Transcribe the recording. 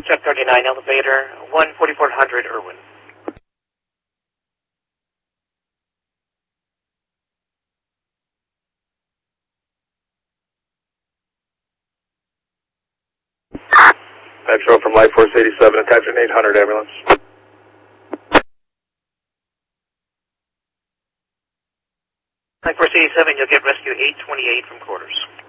Jet 39 elevator, 14400 Irwin. Metro from Life Force 87, attachment 800 ambulance. Life Force 87, you'll get rescue 828 from quarters.